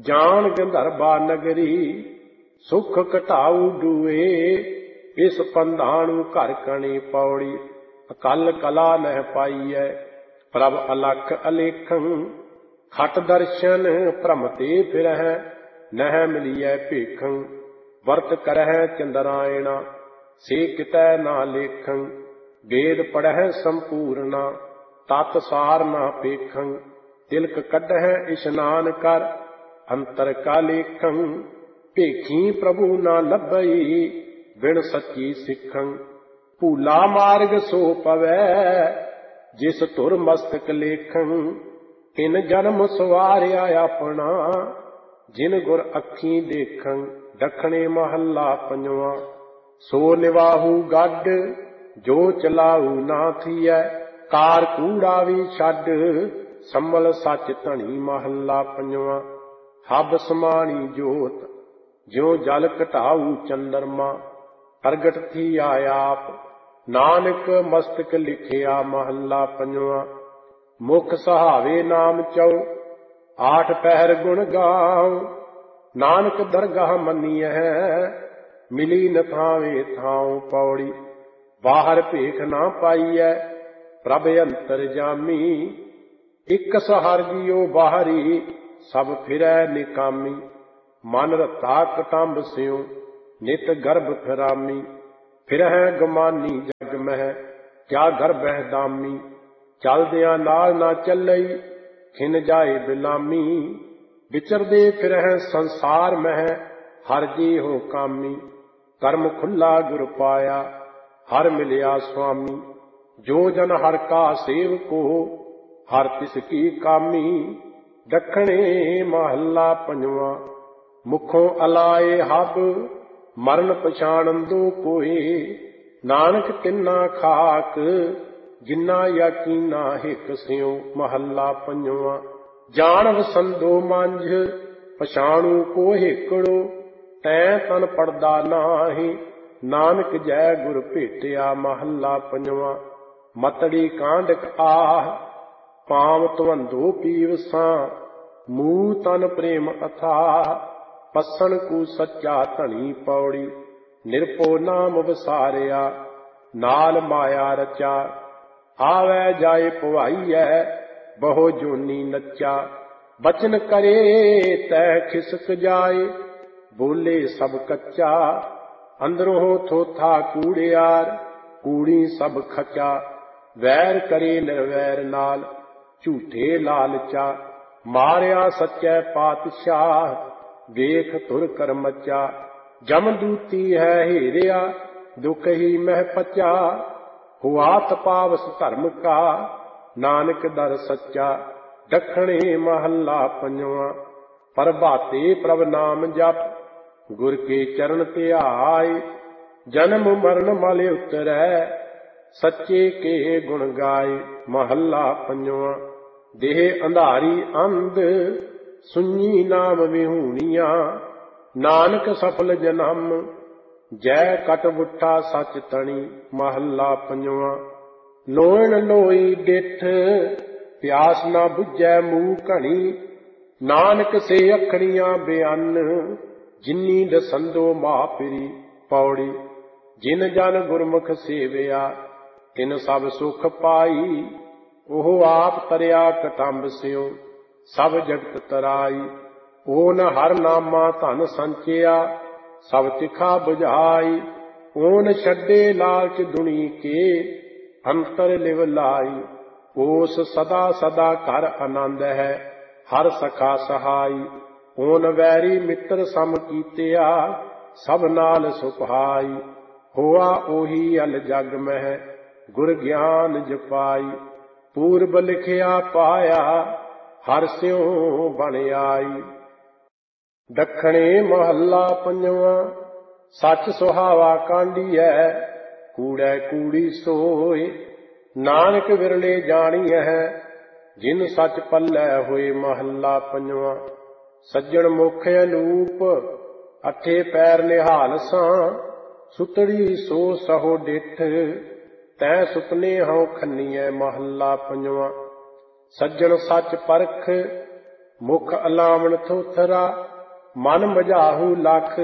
ਜਾਣ ਗੰਧਰਵਾ ਨਗਰੀ ਸੁਖ ਘਟਾਊ ਡੂਏ। ਇਸ ਪੰਧਾਣੂ ਘਰ ਕਣੀ ਪੌੜੀ ਅਕਲ ਕਲਾ ਨਹਿ ਪਾਈਐ। ਪ੍ਰਭ ਅਲਖ ਅਲੇਖੰ ਖਟ ਦਰਸ਼ਨ ਭ੍ਰਮ ਤੇ ਫਿਰਹਿ ਨਹਿ ਮਿਲੀਐ ਭੇਖੰ। ਵਰਤ ਕਰਹਿ ਚੰਦਰਾਇਣਾ ਸੇ ਕਿਤੈ ਨਾ ਲੇਖੰ। ਵੇਦ ਪੜ੍ਹੈ ਸੰਪੂਰਨਾ ਤਤ ਸਾਰ ਨਾ ਪੇਖੰ। ਤਿਲਕ ਕੱਢਹਿ ਇਸ਼ਨਾਨ ਕਰ ਅੰਤਰ ਕਾ ਲੇਖੰ। ਭੇਖੀ ਪ੍ਰਭੂ ਨਾ ਲੱਭਈ ਬਿਨ ਸੱਚੀ ਸਿੱਖੰ। ਭੂਲਾ ਮਾਰਗ ਸੋ ਪਵੈ ਜਿਸ ਧੁਰ ਮਸਤਕ ਲੇਖੰ। ਤਿਨ ਜਨਮ ਸਵਾਰਿਆ ਆਪਣਾ ਜਿਨ ਗੁਰ ਅੱਖੀਂ ਦੇਖੰ। ਦੱਖਣੇ ਮਹੱਲਾ ਪੰਜਵਾਂ। ਸੋ ਨਿਵਾਹੂ ਗੱਡ ਜੋ ਚਲਾਊ ਨਾ ਥੀਐ। ਕਾਰ ਕੂੜਾ ਵੀ ਛੱਡ ਸੰਮਲ ਸੱਚ ਧਣੀ ਮਹੱਲਾ ਪੰਜਵਾਂ। ਹਬ ਸਮਾਣੀ ਜੋਤ ਜਿਉ ਜਲ ਘਟਾਊ ਚੰਦਰਮਾ। ਪ੍ਰਗਟ ਥੀਆ ਆਪ ਨਾਨਕ ਮਸਤਕ ਲਿਖਿਆ ਮਹੱਲਾ ਪੰਜਵਾਂ। ਮੁਖ ਸਹਾਵੇ ਨਾਮ ਚਉ ਆਠ ਪਹਿਰ ਗੁਣ ਗਾਉ। ਨਾਨਕ ਦਰਗਾਹ ਮੰਨੀਐ ਮਿਲੀ ਨ ਥਾਵੇਂ ਥਾਉ ਪੌੜੀ। ਬਾਹਰ ਭੇਖ ਨਾ ਪਾਈਐ ਪ੍ਰਭ ਅੰਤਰ ਜਾਮੀ। ਇਕ ਸਹਰ ਜੀਉ ਬਾਹਰੀ ਸਭ ਫਿਰੈ ਨਿਕਾਮੀ। ਮਨ ਰਤਾ ਕਟੰਬ ਸਿਉ ਨਿਤ ਗਰਭ ਫਿਰਾਮੀ। ਫਿਰਹਿ ਗਮਾਨੀ ਜਗ ਮਹਿ ਕਿਆ ਗਰਭਹਿ ਦਾਮੀ। ਚਲਦਿਆਂ ਨਾਲ ਨਾ ਚੱਲਈ ਖਿਨ ਜਾਏ ਬਿਲਾਮੀ। ਵਿਚਰਦੇ ਫਿਰਹਿ ਸੰਸਾਰ ਮਹਿ ਹਰ ਜੀ ਹੋ ਕਾਮੀ। ਕਰਮ ਖੁੱਲਾ ਗੁਰ ਪਾਇਆ ਹਰ ਮਿਲਿਆ ਸੁਆਮੀ। ਜੋ ਜਨ ਹਰ ਕਾ ਸੇਵਕੋ ਹਰ ਤਿਸ ਕੀ ਕਾਮੀ। ਦੱਖਣੇ ਮਹੱਲਾ ਪੰਜਵਾਂ। ਮੁਖੋਂ ਅਲਾਏ ਹਬ ਮਰਨ ਪਛਾਣੰਦੋ ਕੋਏ। ਨਾਨਕ ਤਿੰਨਾ ਖਾਕ ਜਿੰਨਾ ਯਕੀਨਾ ਹਿਕ ਸਿਉ ਮਹੱਲਾ ਪੰਜਵਾਂ। ਜਾਣ ਵਸੰਦੋ ਮੰਝ ਪਛਾਣੂ ਕੋ ਹਿਕੜੋ। ਤੈਂ ਤਨ ਪੜਦਾ ਨਾਹੀਂ ਨਾਨਕ ਜੈ ਗੁਰ ਭੇਟਿਆ ਮਹੱਲਾ ਪੰਜਵਾਂ। ਮਤੜੀ ਕਾਂਡਕ ਆਹ ਪਾਮ ਧਵੰਦੋ ਪੀਵਸਾਂ। ਮੂਹ ਤਨ ਪ੍ਰੇਮ ਅਥਾਹ ਪਸਣ ਕੂ ਸੱਚਾ ਧਣੀ ਪੌੜੀ। ਨਿਰਭਉ ਨਾਮ ਵਿਸਾਰਿਆ ਨਾਲ ਮਾਇਆ ਰਚਾ। ਆਵੈ ਜਾਏ ਭਵਾਈਐ ਬਹੁ ਜੋਨੀ ਨੱਚਾ। ਬਚਨ ਕਰੇ ਤੈ ਖਿਸਕ ਜਾਏ ਬੋਲੇ ਸਭ ਕੱਚਾ। ਅੰਦਰੋਂ ਥੋਥਾ ਕੂੜਿਆਰ ਕੂੜੀ ਸਭ ਖਚਾ। ਵੈਰ ਕਰੇ ਨਿਰਵੈਰ ਨਾਲ ਝੂਠੇ ਲਾਲਚਾ। ਮਾਰਿਆ ਸੱਚੈ ਪਾਤਸ਼ਾਹ ਵੇਖ ਧੁਰ ਕਰ ਮਚਾ। ਜਮਦੂਤੀ ਹੈ ਹੀਰਿਆ ਦੁਖ ਹੀ ਮਹਿ ਪਚਾ। ਹੁਆ ਤਪਾਵਸ ਧਰਮ ਕਾ ਨਾਨਕ ਦਰ ਸੱਚਾ। ਦੱਖਣੇ ਮਹੱਲਾ ਪੰਜਵਾਂ। ਪ੍ਰਭਾਤੇ ਪ੍ਰਭ ਨਾਮ ਜਪ ਗੁਰ ਕੇ ਚਰਨ ਧਿਆਏ। ਜਨਮ ਮਰਨ ਮਲ ਉਤਰੈ ਸੱਚੇ ਕੇ ਗੁਣ ਗਾਏ ਮਹੱਲਾ ਪੰਜਵਾਂ। ਦੇਹ ਅੰਧਾਰੀ ਅੰਧ ਸੁਣੀ ਨਾਮ ਵਿਹੂਣੀਆਂ। ਨਾਨਕ ਸਫਲ ਜਨਮ ਜੈ ਕਟ ਬੁੱਠਾ ਸੱਚ ਤਣੀ ਮਹੱਲਾ ਪੰਜਵਾਂ। ਲੋਇਣ ਲੋਈ ਡਿਠ ਪਿਆਸ ਨਾ ਬੁਝੈ ਮੂਹ ਘਣੀ। ਨਾਨਕ ਸੇ ਅਖਣੀਆਂ ਬਿਆਨ ਜਿਨੀ ਦਸੰਦੋ ਮਾਪਰੀ ਪੌੜੀ। ਜਿਨ ਜਨ ਗੁਰਮੁਖ ਸੇਵਿਆ ਤਿਨ ਸਭ ਸੁਖ ਪਾਈ। ਉਹ ਆਪ ਤਰਿਆ ਕਟੰਬ ਸਿਉ ਸਭ ਜਗਤ ਤਰਾਈ। ਓਨ ਹਰ ਨਾਮਾ ਧਨ ਸੰਚਿਆ ਸਭ ਤਿਖਾ ਬੁਝਾਈ। ਓਨ ਛੱਡੇ ਲਾਲਚ ਦੁਨੀ ਕੇ ਅੰਤਰ ਲਿਵ ਲਾਈ। ਓਸ ਸਦਾ ਸਦਾ ਘਰ ਆਨੰਦ ਹੈ ਹਰ ਸਖਾ ਸਹਾਈ। ਓਨ ਵੈਰੀ ਮਿੱਤਰ ਸਮ ਕੀਤਿਆ ਸਭ ਨਾਲ ਸੁਭਾਈ। ਹੋਆ ਉਹੀ ਅਲ ਜਗ ਮਹਿ ਗੁਰ ਗਿਆਨ ਜਪਾਈ। ਪੂਰਬ ਲਿਖਿਆ ਪਾਇਆ ਹਰ ਸਿਉ ਬਣ ਆਈ। ਦੱਖਣੇ ਮਹੱਲਾ ਪੰਜਵਾਂ। ਸੱਚ ਸੁਹਾਵਾ ਕਾਂਢੀਐ ਕੂੜੈ ਕੂੜੀ ਸੋਏ। ਨਾਨਕ ਵਿਰਲੇ ਜਾਣੀਐ ਜਿਨ ਸੱਚ ਪੱਲੇ ਹੋਏ ਮਹੱਲਾ ਪੰਜਵਾਂ। ਸੱਜਣ ਮੁਖ ਅਨੂਪ ਅਠੇ ਪੈਰ ਨਿਹਾਲ ਸਾਂ। ਸੁਤੜੀ ਸੋ ਸਹੋ ਡਿਠ ਤੈ ਸੁਪਨੇ ਹਉ ਖੰਨੀਐ ਮਹੱਲਾ ਪੰਜਵਾਂ। ਸੱਜਣ ਸੱਚ ਪਰਖ ਮੁਖ ਅਲਾਵਣ ਥੋਥਰਾ, ਮਨ ਮਝਾਹੂ ਲਖ,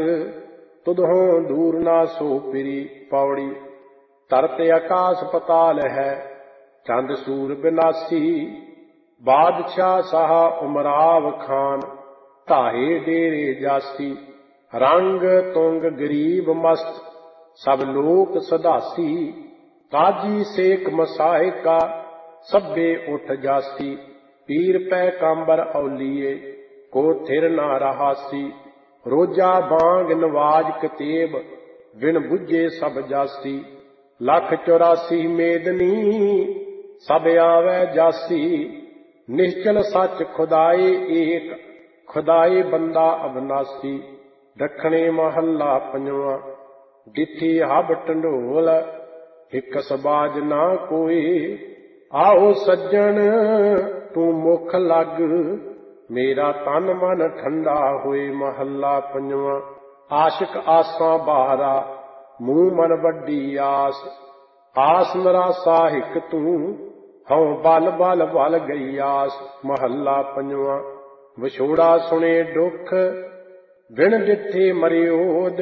ਤੁਧੋਂ ਦੂਰ ਨਾ ਸੋ ਪਿਰੀ ਪੌੜੀ। ਧਰਤ ਆਕਾਸ ਪਤਾਲ ਹੈ, ਚੰਦ ਸੂਰ ਬਿਨਾਸੀ, ਬਾਦਸ਼ਾਹ ਸਾਹ ਉਮਰਾਵ ਖਾਨ, ਧਾਹੇ ਡੇਰੇ ਜਾਸੀ। ਰੰਗ ਤੁੰਗ ਗਰੀਬ ਮਸਤ, ਸਭ ਲੋਕ ਸਦਾਸੀ, ਕਾਜੀ ਸੇਖ ਮਸਾਇਕਾ, ਸਭੇ ਉਠ ਜਾਸੀ। ਪੀਰ ਪੈ ਕਾਂਬਰ ਔਲੀਏ, ਕੋ ਥਿਰ ਨਾ ਰਹਾਸੀ, ਰੋਜਾ ਬਾਂਗ ਨਵਾਜ ਕਤੇਬ, ਬਿਨ ਬੁੱਝੇ ਸਭ ਜਾਸੀ। ਲੱਖ 84 ਮੇਦਨੀ, ਸਭ ਆਵੈ ਜਾਸੀ, ਨਿਸ਼ਚਲ ਸੱਚ ਖੁਦਾਏ ਏਕ, ਖੁਦਾਏ ਬੰਦਾ ਅਬਨਾਸੀ। ਦੱਖਣੇ ਮਹੱਲਾ ਪੰਜਵਾਂ। ਡਿਠੀ ਹਬ ਢੰਡੋਲ, ਹਿਕਸ ਬਾਜ ਨਾ ਕੋਈ, ਆਓ ਸੱਜਣ ਤੂੰ ਮੁਖ ਲੱਗ, ਮੇਰਾ ਤਨ ਮਨ ਠੰਡਾ ਹੋਏ। ਮਹੱਲਾ ਪੰਜਵਾਂ। ਆਸ਼ਿਕ ਆਸਾਂ ਬਾਹਰਾ, ਮੂੰਹ ਮਨ ਵੱਡੀ ਆਸ, ਆਸ ਨਿਰਾਸਾ ਹਿਕ ਤੂੰ, ਹਉ ਬਲ ਬਲ ਬਲ ਗਈ ਆਸ। ਮਹੱਲਾ ਪੰਜਵਾਂ। ਵਿਛੋੜਾ ਸੁਣੇ ਦੁੱਖ, ਬਿਨ ਡਿਠੇ ਮਰਿਓਦ,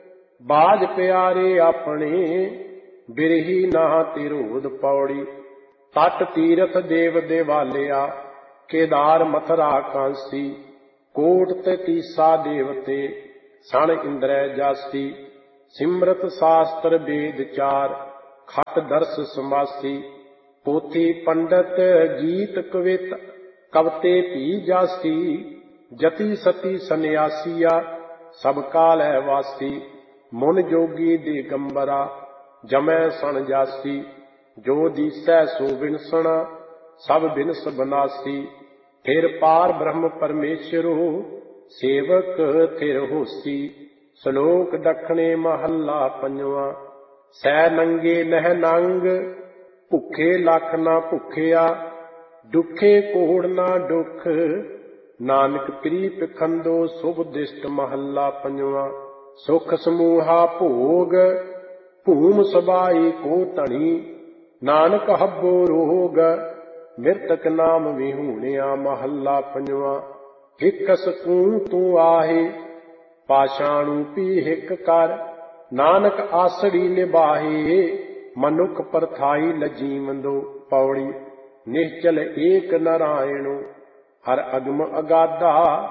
ਬਾਜ ਪਿਆਰੇ ਆਪਣੇ, ਬਿਰਹੀ ਨਾ ਤਿਰੋਧ ਪੌੜੀ। ਤਟ ਤੀਰਥ ਦੇਵ ਦੇਵਾਲਿਆ, ਕੇਦਾਰ ਮਥਰਾ ਕਾਂਸੀ, ਕੋਟ ਤੇ ਤੀਸਾ ਦੇਵਤੇ, ਸਣ ਇੰਦਰੈ ਜਾਸੀ। ਸਿਮਰਤ ਸ਼ਾਸਤਰ ਵੇਦ ਚਾਰ, ਖਟ ਦਰਸ ਸਮਾਸੀ, ਪੋਥੀ ਪੰਡਤ ਗੀਤ ਕਵਿਤ, ਕਵਤੇ ਭੀ ਜਾਸੀ। ਜਤੀ ਸਤੀ ਸੰਨਿਆਸੀਆ, ਸਭ ਕਾਲੈ ਵਾਸੀ, ਮੁਨ ਜੋਗੀ ਦਿਗੰਬਰਾ, ਜਮੈ ਸਣ ਜਾਸੀ। ਜੋ ਦੀਸੈ ਸੋ ਵਿਨਸਣਾ, ਸਭ ਬਿਨਸ ਬਨਾਸੀ। ਫਿਰ ਪਾਰ ਬ੍ਰਹਮ ਪਰਮੇਸ਼ਰੋ, ਸੇਵਕ ਥਿਰ ਹੋਸੀ। ਸ਼ਲੋਕ ਦੱਖਣੇ ਮਹੱਲਾ ਪੰਜਵਾਂ। ਸੈ ਨੰਗੇ ਨਹਿ ਨੰਗ, ਭੁੱਖੇ ਲੱਖ ਨਾ ਭੁੱਖਿਆ, ਦੁਖੇ ਕੋੜ ਨਾ ਦੁਖ, ਨਾਨਕ ਪ੍ਰੀਤ ਖੰਦੋ ਸੁਭ ਦਿਸ਼ਟ। ਮਹੱਲਾ ਪੰਜਵਾਂ। ਸੁਖ ਸਮੂਹਾ ਭੋਗ, ਭੂਮ ਸਬਾਈ ਕੋ ਧਣੀ, ਨਾਨਕ ਹੱਬੋ ਰੋਗ, ਮਿਰਤਕ ਨਾਮ ਵਿਹੂਣਿਆ। ਮਹੱਲਾ ਪੰਜਵਾਂ। ਹਿਕਸ ਤੂੰ ਆਹੇ, ਪਾਸ਼ਾਣੂ ਪੀ ਹਿਕ ਕਰ, ਨਾਨਕ ਆਸੜੀ ਨਿਬਾਹੇ, ਮਨੁੱਖ ਪਰਥਾਈ ਲਜੀਵੰਦੋ ਪੌੜੀ। ਨਿਸ਼ਚਲ ਏਕ ਨਾਰਾਇਣੋ, ਹਰ ਅਗਮ ਅਗਾਧਾ,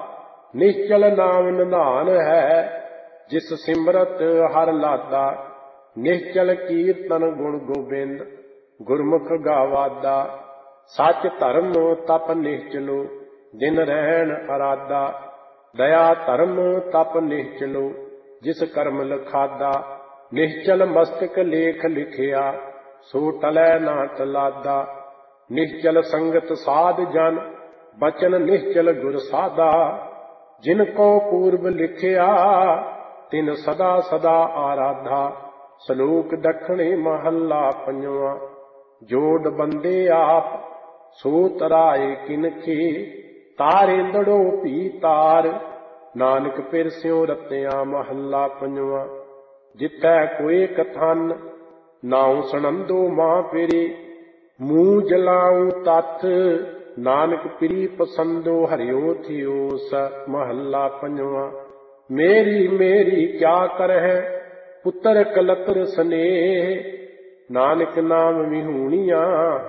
ਨਿਸ਼ਚਲ ਨਾਮ ਨਿਧਾਨ ਹੈ, ਜਿਸ ਸਿਮਰਤ ਹਰ ਲਾਦਾ। ਨਿਸ਼ਚਲ ਕੀਰਤਨ ਗੁਣ ਗੋਬਿੰਦ, ਗੁਰਮੁਖ ਗਾਵਾਦਾ। ਸੱਚ ਧਰਮ ਤਪ ਨਿਸ਼ਚਲੋ, ਦਿਨ ਰਹਿਣ ਅਰਾਦਾ। ਦਇਆ ਧਰਮ ਤਪ ਨਿਸ਼ਚਲੋ, ਜਿਸ ਕਰਮ ਲਖਾਦਾ। ਨਿਸ਼ਚਲ ਮਸਤਕ ਲੇਖ ਲਿਖਿਆ, ਸੋ ਟਲੈ ਨਾ ਟਲਾਦਾ। ਨਿਸ਼ਚਲ ਸੰਗਤ ਸਾਧ ਜਨ, ਬਚਨ ਨਿਸ਼ਚਲ ਗੁਰ ਸਾਧਾ। ਜਿਨ ਕੋ ਪੂਰਬ ਲਿਖਿਆ, ਤਿਨ ਸਦਾ ਸਦਾ ਆਰਾਧਾ। ਸ਼ਲੋਕ ਦੱਖਣੇ ਮਹੱਲਾ ਪੰਜਵਾਂ। ਜੋੜ ਬੰਦੇ ਆਪ, ਸੋ ਤਰਾਏ ਕਿਨਖੇ, ਤਾਰੇਂਦੜੋ ਭੀ ਤਾਰ, ਨਾਨਕ ਪਿਰਸਿਓ ਰਤਿਆ। ਮਹੱਲਾ ਪੰਜਵਾਂ। ਜਿੱਥੈ ਕੋਏ ਕਥਨ, ਨਾਉ ਸੁਣੰਦੋ ਮਾਂ ਪਿਰੇ, ਮੂੰਹ ਜਲਾਉ ਤਥ, ਨਾਨਕ ਪਿਰੀ ਪਸੰਦੋ ਹਰਿਓ ਥਿਓਸ। ਮਹੱਲਾ ਪੰਜਵਾਂ। ਮੇਰੀ ਮੇਰੀ ਕਿਆ ਕਰਹਿ, ਪੁੱਤਰ ਕਲਤਰ ਸਨੇਹ, ਨਾਨਕ ਨਾਮ ਵਿਹੂਣੀਆਂ,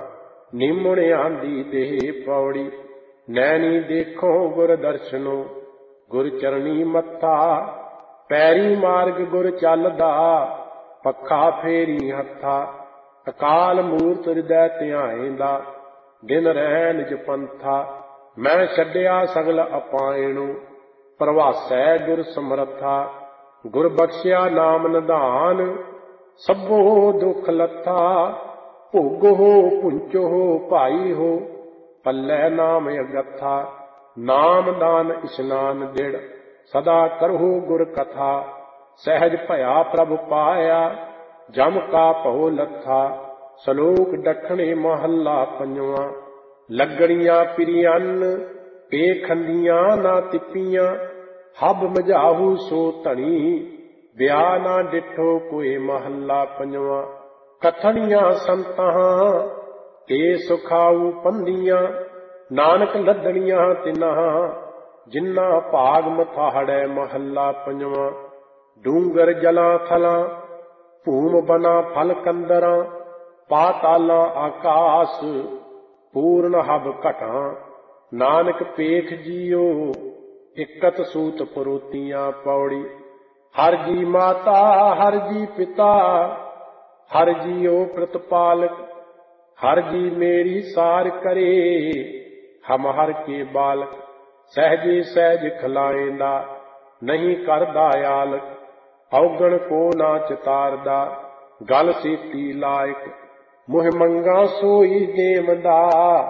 ਨਿਮਣ ਆਂਦੀ ਦੇਹ ਪੌੜੀ। ਨੈਣੀ ਦੇਖੋ ਗੁਰ ਦਰਸ਼ਨੋ, ਗੁਰ ਚਰਣੀ ਮੱਥਾ, ਪੈਰੀ ਮਾਰਗ ਗੁਰ ਚੱਲਦਾ, ਪੱਖਾ ਫੇਰੀ ਹੱਥਾ। ਅਕਾਲ ਮੂਰਤ ਹਿਰਦੈ ਧਿਆਏਂਦਾ, ਦਿਨ ਰਹਿ ਨਿਜ ਪੰਥਾ। ਮੈਂ ਛੱਡਿਆ ਸਗਲ ਅਪਾਇਣੋ, ਪ੍ਰਵਾਸੈ ਗੁਰ ਸਮਰੱਥਾ। ਗੁਰ ਬਖਸ਼ਿਆ ਨਾਮ ਨਿਧਾਨ, ਸਭੋ ਦੁਖ ਲੱਥਾ। ਭੋਗੋ ਪੁੰਚੋ ਭਾਈ ਹੋ, ਪੱਲੇ ਨਾਮ ਅਗੱਥਾ। ਨਾਮ ਦਾਨ ਇਸ਼ਨਾਨ ਦਿੜ, ਸਦਾ ਕਰਹੁ ਗੁਰ ਕਥਾ। ਸਹਿਜ ਭਇਆ ਪ੍ਰਭ ਪਾਇਆ, ਜਮ ਕਾ ਭਉ ਲੱਥਾ। ਸ਼ਲੋਕ ਦੱਖਣੇ ਮਹੱਲਾ ਪੰਜਵਾਂ। ਲੱਗਣੀਆਂ ਪਿਰੀਅਨ, ਪੇਖੰਦੀਆਂ ਨਾ ਤਿੱਪੀਆਂ, ਹਬ ਮਝਾਹੂ ਸੋ ਧਣੀ, ਵਿਆਹ ਨਾ ਡਿਠੋ ਕੋਏ। ਮਹੱਲਾ ਪੰਜਵਾਂ। ਕਥਣੀਆਂ ਸੰਤਾਂ, ਤੇ ਸੁਖਾਊ ਪੰਦੀਆਂ, ਨਾਨਕ ਲੱਦਣੀਆਂ ਤਿਨਾਂ ਜਿਨ੍ਹਾਂ ਭਾਗ ਮਥਾੜੈ। ਮਹੱਲਾ ਪੰਜਵਾਂ। ਡੂੰਗਰ ਜਲਾਂ ਥਲਾਂ ਭੂਮ ਬਨਾ ਫਲ ਕੰਦਰਾਂ, ਪਾਤਾਲਾਂ ਆਕਾਸ ਪੂਰਨ ਹਬ ਘਟਾਂ। ਨਾਨਕ ਪੇਖ ਜੀਓ ਇਕਤ ਸੂਤ ਪਰੋਤੀਆਂ। ਪੌੜੀ। ਹਰ ਜੀ ਮਾਤਾ ਹਰ ਜੀ ਪਿਤਾ, ਹਰ ਜੀਓ ਪ੍ਰਤਪਾਲਕ। ਹਰ ਜੀ ਮੇਰੀ ਸਾਰ ਕਰੇ, ਹਮ ਹਰ ਕੇ ਬਾਲਕ। ਸਹਿਜੇ ਸਹਿਜ ਖਿਲਾਏਂਦਾ, ਨਹੀਂ ਕਰਦਾ ਆਲਕ। ਔਗਣ ਕੋ ਨਾ ਚਿਤਾਰਦਾ, ਗਲ ਸੇਤੀ ਲਾਇਕ। ਮੁਹਿ ਮੰਗਾ ਸੋਈ ਦੇਵਦਾ,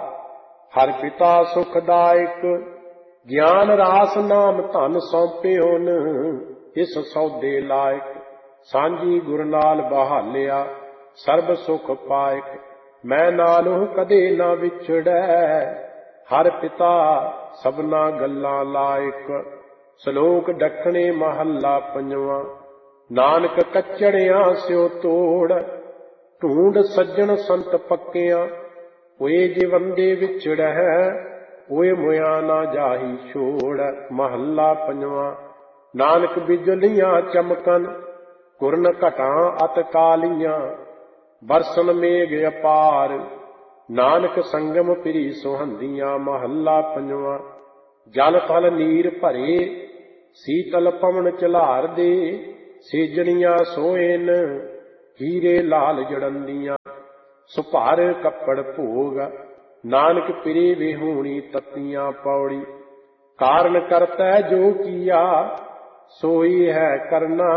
ਹਰ ਪਿਤਾ ਸੁਖਦਾਇਕ। ਗਿਆਨ ਰਾਸ ਨਾਮ ਧਨ ਸੌਂਪਿਓਨ, ਇਸ ਸੌਦੇ ਲਾਇਕ। ਸਾਂਝੀ ਗੁਰ ਨਾਲ ਬਹਾਲਿਆ, ਸਰਬ ਸੁਖ ਪਾਇਕ। ਮੈਂ ਨਾਲੋਂ ਕਦੇ ਨਾ ਵਿਛੜੈ, ਹਰ ਪਿਤਾ ਸਭਨਾ ਗੱਲਾਂ ਲਾਇਕ। ਸ਼ਲੋਕ ਡੱਖਣੇ। ਮਹੱਲਾ ਪੰਜਵਾਂ। ਨਾਨਕ ਕੱਚੜਿਆਂ ਸਿਓ ਤੋੜ, ਢੂੰਡ ਸੱਜਣ ਸੰਤ ਪੱਕਿਆਂ। ਓਏ ਜਿਵੰਦੇ ਵਿਛੜੈ, ਓਏ ਮੁਆ ਨਾ ਜਾਹੀ ਛੋੜ। ਮਹੱਲਾ ਪੰਜਵਾਂ। ਨਾਨਕ ਬਿਜਲੀਆਂ ਚਮਕਨ, ਕੁਰਨ ਘਟਾਂ ਅਤ ਕਾਲੀਆਂ। ਬਰਸਨ ਮੇਘ ਅਪਾਰ, ਨਾਨਕ ਸੰਗਮ ਪਿਰੀ ਸੁਹੰਦੀਆਂ। ਮਹੱਲਾ ਪੰਜਵਾਂ। ਜਲ ਥਲ ਨੀਰ ਭਰੇ, ਸੀਤਲ ਪਵਨ ਝਲਾਰ ਦੇ। ਸੇਜਣੀਆਂ ਸੋਇਨ, ਹੀਰੇ ਲਾਲ ਜੜੰਦੀਆਂ। ਸੁਭਾਰ ਕੱਪੜ ਭੋਗ, ਨਾਨਕ ਪਿਰੇ ਵਿਹੂਣੀ ਤੱਤੀਆਂ। ਪੌੜੀ। ਕਾਰਨ ਕਰਤੈ ਜੋ ਕੀਆ, ਸੋਈ ਹੈ ਕਰਨਾ।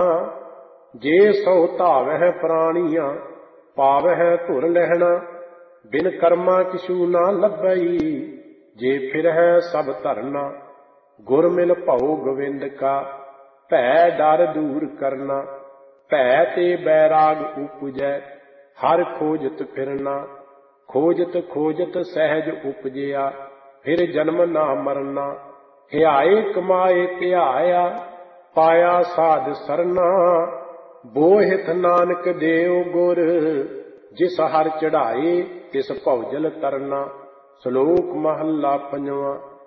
ਜੇ ਸੋ ਧਾਵਹਿ ਪ੍ਰਾਣੀਆਂ, ਪਾਵਹਿ ਧੁਰ ਲਹਿਣਾ। ਬਿਨ ਕਰਮਾ ਕਿਛੂ ਨਾ ਲੱਭਈ, ਜੇ ਫਿਰਹਿ ਸਭ ਧਰਨਾ। ਗੁਰ ਮਿਲ ਭਉ ਗੋਵਿੰਦ ਕਾ, ਭੈ ਡਰ ਦੂਰ ਕਰਨਾ। ਭੈ ਤੇ ਬੈਰਾਗ ਉਪਜੈ, ਹਰ ਖੋਜਤ ਫਿਰਨਾ। ਖੋਜਤ ਖੋਜਤ ਸਹਿਜ ਉਪਜਿਆ, ਫਿਰ ਜਨਮ ਨਾ ਮਰਨਾ। ਹਿਆਏ ਕਮਾਏ ਧਿਆਇਆ, ਪਾਇਆ ਸਾਧ ਸਰਨਾ। ਬੋਹਿਥ ਨਾਨਕ ਦੇਉ ਗੁਰ, ਜਿਸ ਹਰ ਚੜਾਏ ਤਿਸ ਭਉਜਲ ਤਰਨਾ। ਸ਼ਲੋਕ ਮਹੱਲਾ ਪੰਜਵਾਂ।